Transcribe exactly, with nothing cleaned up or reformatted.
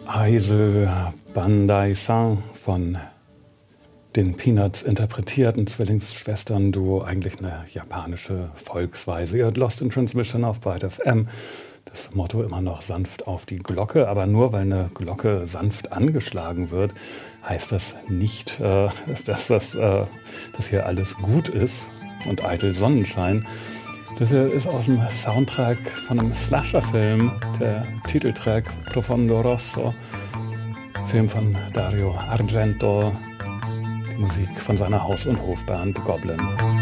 Aisel Bandai-san von den Peanuts interpretiert, ein Zwillingsschwestern-Duo, eigentlich eine japanische Volksweise. Ihr hört Lost in Transmission auf Byte F M. Das Motto immer noch sanft auf die Glocke, aber nur weil eine Glocke sanft angeschlagen wird, heißt das nicht, äh, dass, das, äh, dass hier alles gut ist und eitel Sonnenschein. Das hier ist aus dem Soundtrack von einem Slasher-Film, der Titeltrack Profondo Rosso, Film von Dario Argento, die Musik von seiner Haus- und Hofband Goblin.